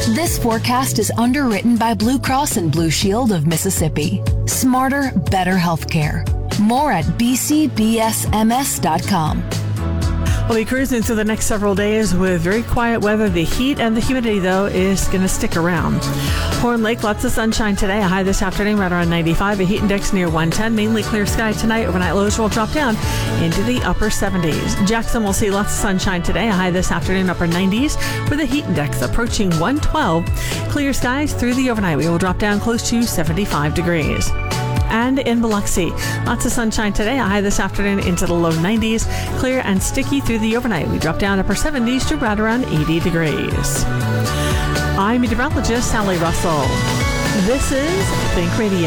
This forecast is underwritten by Blue Cross and Blue Shield of Mississippi. Smarter, better healthcare. More at bcbsms.com. We'll be cruising through the next several days with very quiet weather. The heat and the humidity, though, is going to stick around. Horn Lake, lots of sunshine today. A high this afternoon right around 95. A heat index near 110. Mainly clear sky tonight. Overnight lows will drop down into the upper 70s. Jackson will see lots of sunshine today. A high this afternoon, upper 90s, with a heat index approaching 112. Clear skies through the overnight. We will drop down close to 75 degrees. And in Biloxi, lots of sunshine today. A high this afternoon into the low 90s. Clear and sticky through the overnight. We drop down upper 70s to right around 80 degrees. I'm meteorologist Sally Russell. This is Think Radio.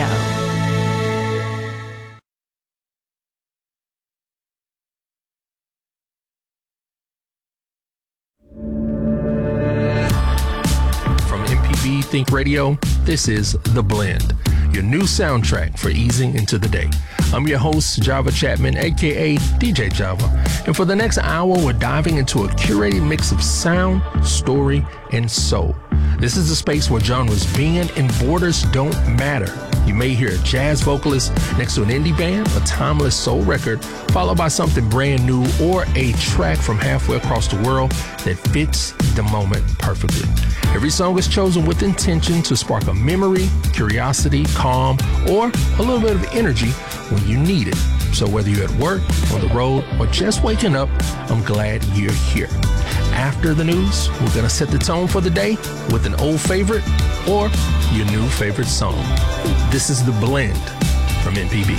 From MPB Think Radio, this is The Blend, your new soundtrack for easing into the day. I'm your host, Java Chapman, aka DJ Java. And for the next hour, we're diving into a curated mix of sound, story, and soul. This is a space where genres bend and borders don't matter. You may hear a jazz vocalist next to an indie band, a timeless soul record, followed by something brand new, or a track from halfway across the world that fits the moment perfectly. Every song is chosen with intention to spark a memory, curiosity, calm, or a little bit of energy when you need it. So whether you're at work, on the road, or just waking up, I'm glad you're here. After the news, we're going to set the tone for the day with an old favorite or your new favorite song. This is The Blend from MPB.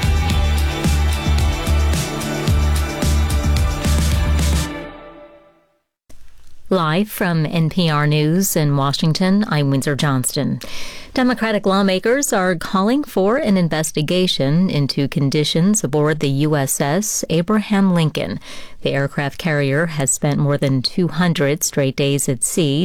Live from NPR News in Washington, I'm Windsor Johnston. Democratic lawmakers are calling for an investigation into conditions aboard the USS Abraham Lincoln. The aircraft carrier has spent more than 200 straight days at sea